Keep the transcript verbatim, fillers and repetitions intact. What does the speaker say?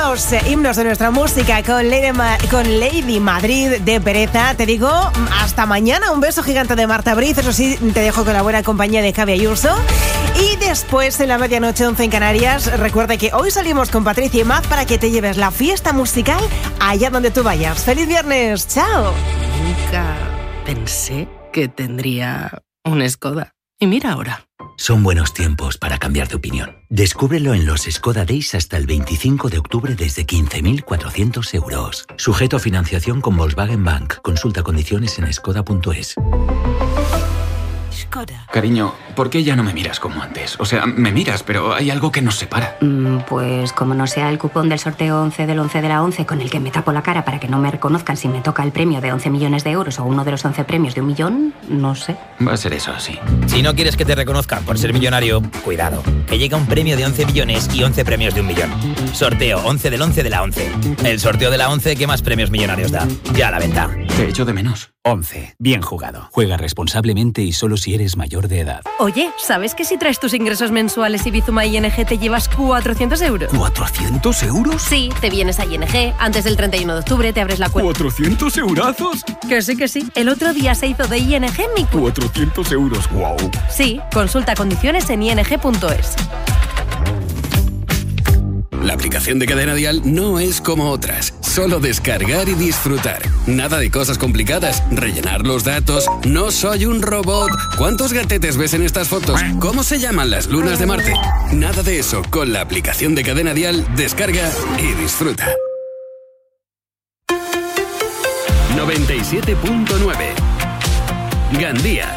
himnos, himnos de nuestra música con Lady, Ma- con Lady Madrid de Pereza. Te digo, hasta mañana. Un beso gigante de Marta Briz. Eso sí, te dejo con la buena compañía de Javi Ayuso. Y después, en la medianoche, once en Canarias, recuerda que hoy salimos con Patricia y Maz para que te lleves la fiesta musical allá donde tú vayas. ¡Feliz viernes! ¡Chao! Nunca pensé que tendría un Skoda. Y mira ahora. Son buenos tiempos para cambiar de opinión. Descúbrelo en los Skoda Days hasta el veinticinco de octubre desde quince mil cuatrocientos euros. Sujeto a financiación con Volkswagen Bank. Consulta condiciones en skoda punto es. Skoda. Cariño, ¿por qué ya no me miras como antes? O sea, me miras, pero hay algo que nos separa. Mm, pues como no sea el cupón del sorteo once del once de la once con el que me tapo la cara para que no me reconozcan si me toca el premio de once millones de euros o uno de los once premios de un millón, no sé. Va a ser eso, sí. Si no quieres que te reconozcan por ser millonario, cuidado, que llega un premio de once millones y once premios de un millón. Sorteo once del once de la once. El sorteo de la once que más premios millonarios da. Ya a la venta. Te echo de menos. once. Bien jugado. Juega responsablemente y solo si eres mayor de edad. Oye, ¿sabes que si traes tus ingresos mensuales y Bizuma I N G te llevas cuatrocientos euros? ¿cuatrocientos euros? Sí, te vienes a I N G, antes del treinta y uno de octubre te abres la cuenta. ¿cuatrocientos eurazos? Que sí, que sí. El otro día se hizo de I N G mi cu- cuatrocientos euros, wow. Sí, consulta condiciones en i n g punto es. La aplicación de Cadena Dial no es como otras. Solo descargar y disfrutar. Nada de cosas complicadas. Rellenar los datos. No soy un robot. ¿Cuántos gatetes ves en estas fotos? ¿Cómo se llaman las lunas de Marte? Nada de eso. Con la aplicación de Cadena Dial, descarga y disfruta. noventa y siete punto nueve Gandía.